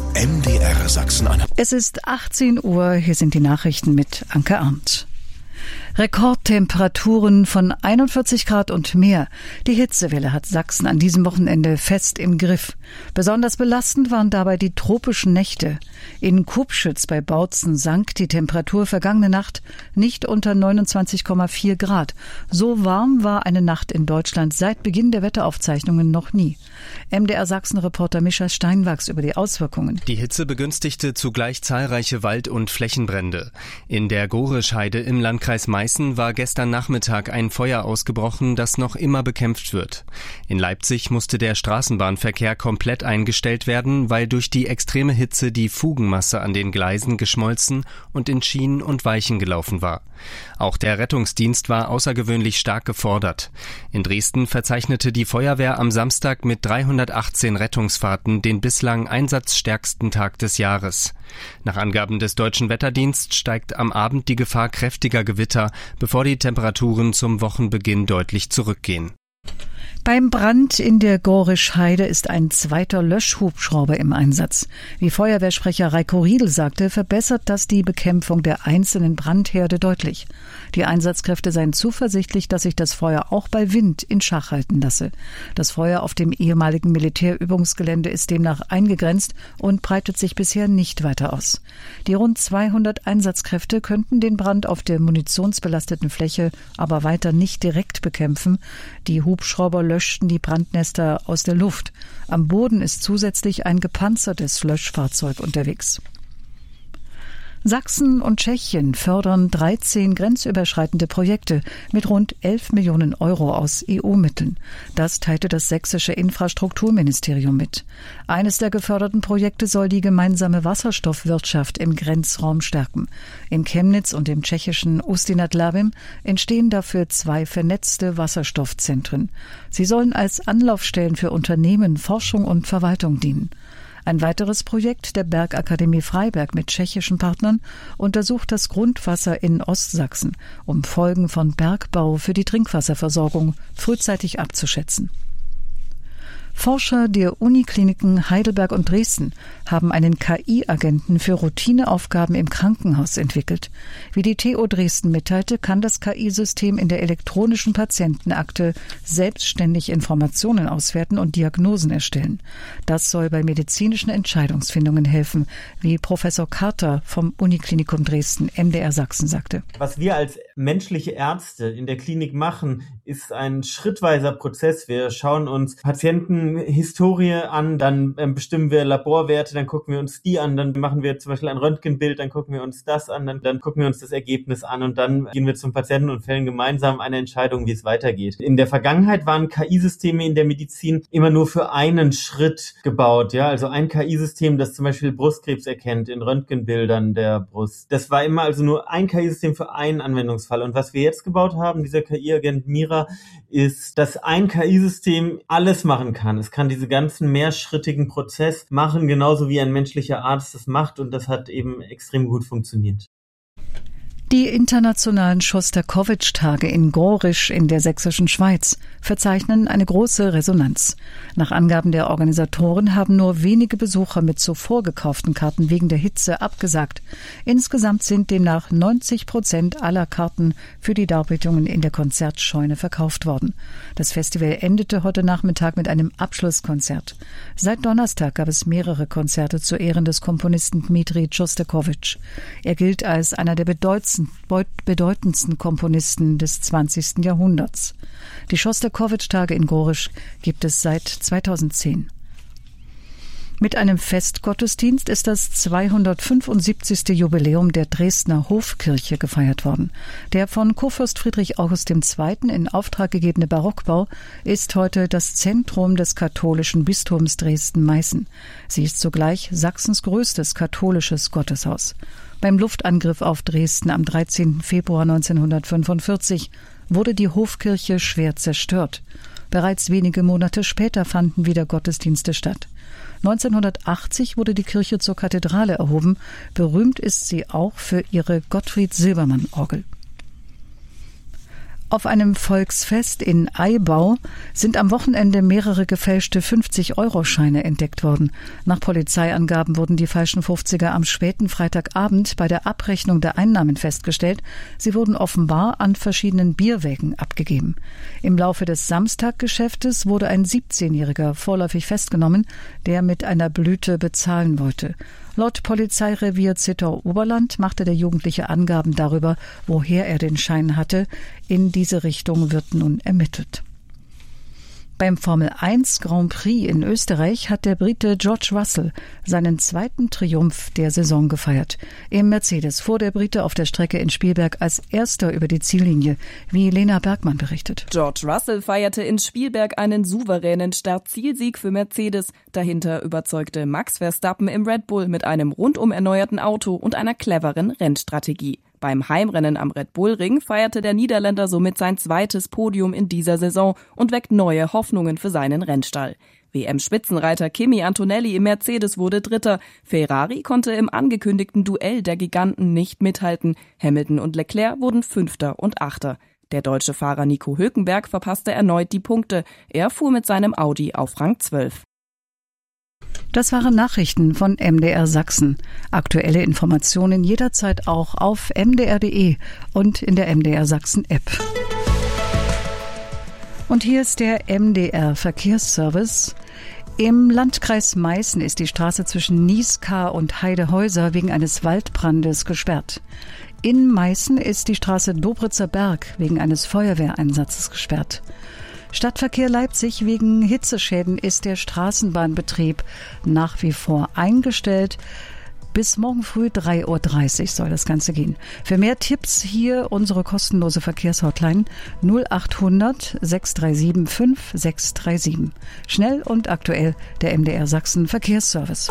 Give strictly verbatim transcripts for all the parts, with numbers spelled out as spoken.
M D R Sachsen-Anhalt. Es ist achtzehn Uhr, hier sind die Nachrichten mit Anke Arndt. Rekordtemperaturen von einundvierzig Grad und mehr. Die Hitzewelle hat Sachsen an diesem Wochenende fest im Griff. Besonders belastend waren dabei die tropischen Nächte. In Kupschütz bei Bautzen sank die Temperatur vergangene Nacht nicht unter neunundzwanzig Komma vier Grad. So warm war eine Nacht in Deutschland seit Beginn der Wetteraufzeichnungen noch nie. M D R Sachsen-Reporter Mischa Steinwachs über die Auswirkungen. Die Hitze begünstigte zugleich zahlreiche Wald- und Flächenbrände. In der Gorischheide im Landkreis Meißen war gestern Nachmittag ein Feuer ausgebrochen, das noch immer bekämpft wird. In Leipzig musste der Straßenbahnverkehr komplett eingestellt werden, weil durch die extreme Hitze die Fugenmasse an den Gleisen geschmolzen und in Schienen und Weichen gelaufen war. Auch der Rettungsdienst war außergewöhnlich stark gefordert. In Dresden verzeichnete die Feuerwehr am Samstag mit dreihundertachtzehn Rettungsfahrten den bislang einsatzstärksten Tag des Jahres. Nach Angaben des Deutschen Wetterdienstes steigt am Abend die Gefahr kräftiger Gewitter, bevor die Temperaturen zum Wochenbeginn deutlich zurückgehen. Beim Brand in der Gorischheide ist ein zweiter Löschhubschrauber im Einsatz. Wie Feuerwehrsprecher Reiko Riedl sagte, verbessert das die Bekämpfung der einzelnen Brandherde deutlich. Die Einsatzkräfte seien zuversichtlich, dass sich das Feuer auch bei Wind in Schach halten lasse. Das Feuer auf dem ehemaligen Militärübungsgelände ist demnach eingegrenzt und breitet sich bisher nicht weiter aus. Die rund zweihundert Einsatzkräfte könnten den Brand auf der munitionsbelasteten Fläche aber weiter nicht direkt bekämpfen. Die Hubschrauber löschten die Brandnester aus der Luft. Am Boden ist zusätzlich ein gepanzertes Löschfahrzeug unterwegs. Sachsen und Tschechien fördern dreizehn grenzüberschreitende Projekte mit rund elf Millionen Euro aus E U-Mitteln. Das teilte das sächsische Infrastrukturministerium mit. Eines der geförderten Projekte soll die gemeinsame Wasserstoffwirtschaft im Grenzraum stärken. In Chemnitz und im tschechischen Ústí nad Labem entstehen dafür zwei vernetzte Wasserstoffzentren. Sie sollen als Anlaufstellen für Unternehmen, Forschung und Verwaltung dienen. Ein weiteres Projekt der Bergakademie Freiberg mit tschechischen Partnern untersucht das Grundwasser in Ostsachsen, um Folgen von Bergbau für die Trinkwasserversorgung frühzeitig abzuschätzen. Forscher der Unikliniken Heidelberg und Dresden haben einen K I-Agenten für Routineaufgaben im Krankenhaus entwickelt. Wie die T U Dresden mitteilte, kann das K I-System in der elektronischen Patientenakte selbstständig Informationen auswerten und Diagnosen erstellen. Das soll bei medizinischen Entscheidungsfindungen helfen, wie Professor Carter vom Uniklinikum Dresden M D R Sachsen sagte. Was wir als menschliche Ärzte in der Klinik machen, ist ein schrittweiser Prozess. Wir schauen uns Patientenhistorie an, dann ähm, bestimmen wir Laborwerte, dann gucken wir uns die an, dann machen wir zum Beispiel ein Röntgenbild, dann gucken wir uns das an, dann, dann gucken wir uns das Ergebnis an und dann gehen wir zum Patienten und fällen gemeinsam eine Entscheidung, wie es weitergeht. In der Vergangenheit waren K I-Systeme in der Medizin immer nur für einen Schritt gebaut, ja, also ein K I-System, das zum Beispiel Brustkrebs erkennt in Röntgenbildern der Brust. Das war immer also nur ein K I-System für einen Anwendungsfall. Und was wir jetzt gebaut haben, dieser K I-Agent Mira, ist, dass ein K I-System alles machen kann. Es kann diesen ganzen mehrschrittigen Prozess machen, genauso wie ein menschlicher Arzt das macht. Und das hat eben extrem gut funktioniert. Die internationalen Schostakowitsch-Tage in Gorisch in der sächsischen Schweiz verzeichnen eine große Resonanz. Nach Angaben der Organisatoren haben nur wenige Besucher mit zuvor gekauften Karten wegen der Hitze abgesagt. Insgesamt sind demnach neunzig Prozent aller Karten für die Darbietungen in der Konzertscheune verkauft worden. Das Festival endete heute Nachmittag mit einem Abschlusskonzert. Seit Donnerstag gab es mehrere Konzerte zu Ehren des Komponisten Dmitri Schostakowitsch. Er gilt als einer der bedeutendsten bedeutendsten Komponisten des zwanzigsten Jahrhunderts. Die Schostakowitsch-Tage in Gorisch gibt es seit zweitausendzehn. Mit einem Festgottesdienst ist das zweihundertfünfundsiebzigste Jubiläum der Dresdner Hofkirche gefeiert worden. Der von Kurfürst Friedrich August der Zweite in Auftrag gegebene Barockbau ist heute das Zentrum des katholischen Bistums Dresden-Meißen. Sie ist zugleich Sachsens größtes katholisches Gotteshaus. Beim Luftangriff auf Dresden am dreizehnten Februar neunzehnhundertfünfundvierzig wurde die Hofkirche schwer zerstört. Bereits wenige Monate später fanden wieder Gottesdienste statt. neunzehnhundertachtzig wurde die Kirche zur Kathedrale erhoben. Berühmt ist sie auch für ihre Gottfried-Silbermann-Orgel. Auf einem Volksfest in Aibau sind am Wochenende mehrere gefälschte fünfzig-Euro-Scheine entdeckt worden. Nach Polizeiangaben wurden die falschen fünfziger am späten Freitagabend bei der Abrechnung der Einnahmen festgestellt. Sie wurden offenbar an verschiedenen Bierwägen abgegeben. Im Laufe des Samstaggeschäftes wurde ein siebzehnjähriger vorläufig festgenommen, der mit einer Blüte bezahlen wollte. Laut Polizeirevier Zittau-Oberland machte der Jugendliche Angaben darüber, woher er den Schein hatte. In diese Richtung wird nun ermittelt. Beim Formel eins Grand Prix in Österreich hat der Brite George Russell seinen zweiten Triumph der Saison gefeiert. Im Mercedes fuhr der Brite auf der Strecke in Spielberg als erster über die Ziellinie, wie Lena Bergmann berichtet. George Russell feierte in Spielberg einen souveränen Start-Zielsieg für Mercedes. Dahinter überzeugte Max Verstappen im Red Bull mit einem rundum erneuerten Auto und einer cleveren Rennstrategie. Beim Heimrennen am Red Bull Ring feierte der Niederländer somit sein zweites Podium in dieser Saison und weckt neue Hoffnungen für seinen Rennstall. W M-Spitzenreiter Kimi Antonelli im Mercedes wurde Dritter. Ferrari konnte im angekündigten Duell der Giganten nicht mithalten. Hamilton und Leclerc wurden Fünfter und Achter. Der deutsche Fahrer Nico Hülkenberg verpasste erneut die Punkte. Er fuhr mit seinem Audi auf Rang zwölf. Das waren Nachrichten von M D R Sachsen. Aktuelle Informationen jederzeit auch auf m d r punkt d e und in der M D R Sachsen App. Und hier ist der M D R Verkehrsservice. Im Landkreis Meißen ist die Straße zwischen Nieskar und Heidehäuser wegen eines Waldbrandes gesperrt. In Meißen ist die Straße Dobritzer Berg wegen eines Feuerwehreinsatzes gesperrt. Stadtverkehr Leipzig: wegen Hitzeschäden ist der Straßenbahnbetrieb nach wie vor eingestellt. Bis morgen früh drei Uhr dreißig soll das Ganze gehen. Für mehr Tipps hier unsere kostenlose Verkehrshotline null achthundert sechs drei sieben fünf sechs drei sieben. Schnell und aktuell der M D R Sachsen Verkehrsservice.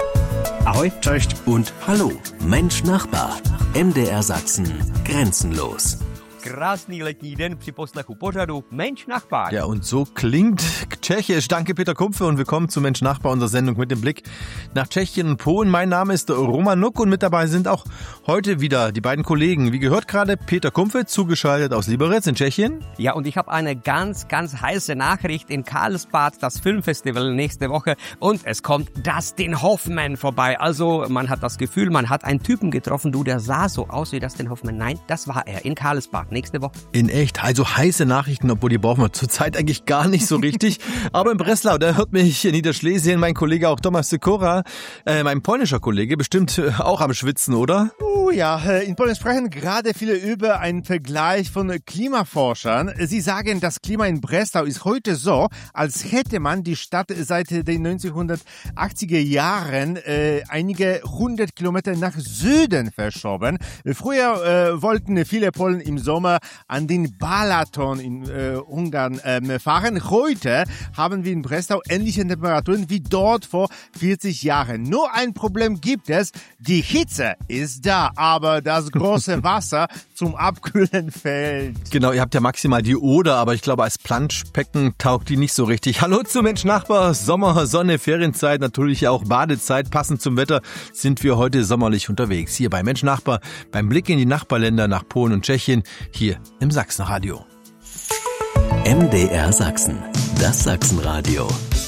Ahoi, cześć und hallo. Mensch Nachbar. M D R Sachsen grenzenlos. Krásný letní den při poslechu pořadu Mensch Nachbar. Ja, und so klingt Tschechisch. Danke, Peter Kumpfe, und willkommen zu Mensch Nachbar, unserer Sendung mit dem Blick nach Tschechien und Polen. Mein Name ist Roman Nuck und mit dabei sind auch heute wieder die beiden Kollegen. Wie gehört gerade, Peter Kumpfe, zugeschaltet aus Liberec in Tschechien. Ja, und ich habe eine ganz, ganz heiße Nachricht: in Karlsbad, das Filmfestival nächste Woche, und es kommt Dustin Hoffman vorbei. Also man hat das Gefühl, man hat einen Typen getroffen, du, der sah so aus wie Dustin Hoffman. Nein, das war er in Karlsbad nächste Woche. In echt, also heiße Nachrichten, obwohl die brauchen wir zurzeit eigentlich gar nicht so richtig. Aber in Breslau, da hört mich in Niederschlesien mein Kollege auch Tomasz Sikora, äh, mein polnischer Kollege, bestimmt auch am Schwitzen, oder? Oh ja, in Polen sprechen gerade viele über einen Vergleich von Klimaforschern. Sie sagen, das Klima in Breslau ist heute so, als hätte man die Stadt seit den neunzehnhundertachtziger Jahren äh, einige hundert Kilometer nach Süden verschoben. Früher äh, wollten viele Polen im Sommer an den Balaton in äh, Ungarn äh, fahren. Heute haben wir in Breslau ähnliche Temperaturen wie dort vor vierzig Jahren. Nur ein Problem gibt es: die Hitze ist da, aber das große Wasser zum Abkühlen fehlt. Genau, ihr habt ja maximal die Oder, aber ich glaube, als Planschbecken taugt die nicht so richtig. Hallo zu Mensch Nachbar, Sommer, Sonne, Ferienzeit, natürlich auch Badezeit. Passend zum Wetter sind wir heute sommerlich unterwegs. Hier bei Mensch Nachbar, beim Blick in die Nachbarländer nach Polen und Tschechien, hier im Sachsenradio. M D R Sachsen, das Sachsenradio.